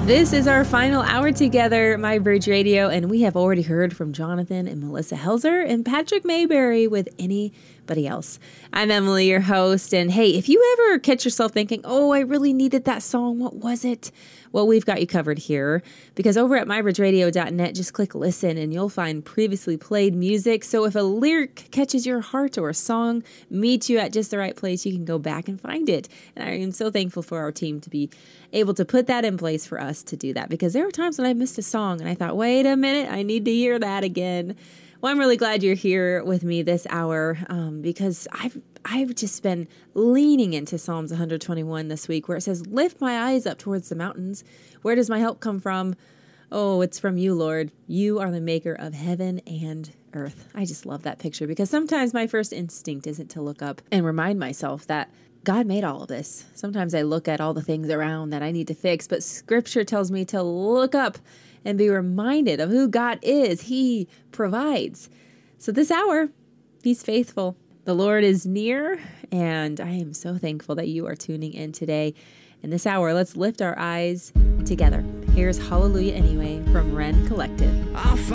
This is our final hour together, My Bridge Radio, and we have already heard from Jonathan and Melissa Helzer and Patrick Mayberry with Anybody Else. I'm Emily, your host, and hey, if you ever catch yourself thinking, oh, I really needed that song, what was it? Well, we've got you covered here, because over at mybridgeradio.net, just click listen and you'll find previously played music. So if a lyric catches your heart or a song meets you at just the right place, you can go back and find it. And I am so thankful for our team to be able to put that in place for us to do that, because there were times when I missed a song and I thought, wait a minute, I need to hear that again. Well, I'm really glad you're here with me this hour, because I've just been leaning into Psalms 121 this week, where it says, lift my eyes up towards the mountains. Where does my help come from? Oh, it's from you, Lord. You are the maker of heaven and earth. I just love that picture, because sometimes my first instinct isn't to look up and remind myself that God made all of this. Sometimes I look at all the things around that I need to fix, but Scripture tells me to look up and be reminded of who God is. He provides. So this hour, He's faithful. The Lord is near, and I am so thankful that you are tuning in today. In this hour, let's lift our eyes together. Here's Hallelujah Anyway from Wren Collective.